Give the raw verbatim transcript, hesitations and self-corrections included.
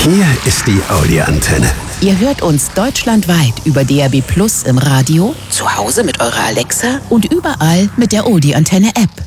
Hier ist die Audi-Antenne. Ihr hört uns deutschlandweit über D A B Plus im Radio, zu Hause mit eurer Alexa und überall mit der Audi-Antenne-App.